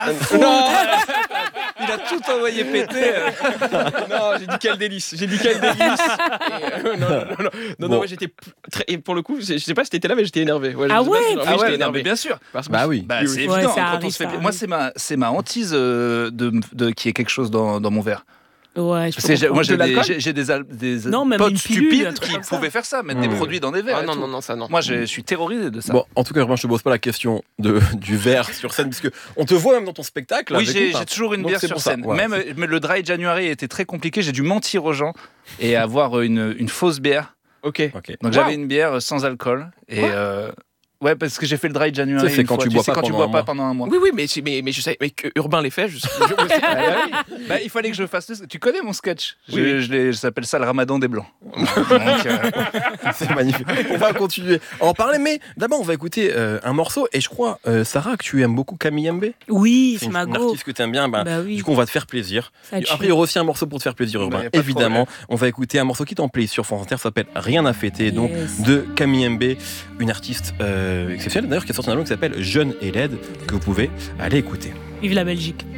Non. Il a tout envoyé péter. Non, j'ai dit quel délice. Et, non, ouais, j'étais très. Et pour le coup, je sais pas si t'étais là, mais j'étais énervé. Ouais, j'étais énervé. Mais bien sûr. Bah oui. C'est Ouais, évident. ça Quand on arrive, se fait... ça Moi, c'est ma hantise de qu'il y ait quelque chose dans mon verre. Ouais, Parce que moi, De l'alcool j'ai des Non, même potes une pilule, un stupides truc qui comme ça. pouvaient faire ça, mettre des produits dans des verres. Ah et tout. non, ça non. Moi, je suis terrorisé de ça. Bon, en tout cas, Urbain, je te pose pas la question du verre sur scène, puisque on te voit même dans ton spectacle. Oui, avec j'ai nous, hein. toujours une Donc, bière c'est sur pour ça. scène. Voilà, Même le Dry January était très compliqué. J'ai dû mentir aux gens et avoir une fausse bière. Ok. Ok. Donc j'avais une bière sans alcool. Et ouais, parce que j'ai fait le Dry January. Tu sais, c'est une quand fois. tu bois sais, pas quand tu pendant bois un pas pendant un mois. Oui, mais je sais, mais que Urbain les fait. Bah, il fallait que je fasse. Tu connais mon sketch. Oui. Je s'appelle ça le Ramadan des Blancs. Donc, C'est magnifique. On va continuer à en parler, mais d'abord, on va écouter un morceau. Et je crois, Sarah, que tu aimes beaucoup Camille Mbé. Oui, C'est c'est une ma go. artiste que tu aimes bien. Bah oui. Du coup, on va te faire plaisir. Ça tue. Après, il y aura aussi un morceau pour te faire plaisir, Urbain. y a pas de Évidemment, on va écouter un morceau qui t'en plaît sur France Inter. Ça s'appelle Rien à fêter, donc Yes. de Camille Mbé, une artiste exceptionnelle d'ailleurs qui a sorti un album qui s'appelle Jeune et laide, que vous pouvez aller écouter. Vive la Belgique.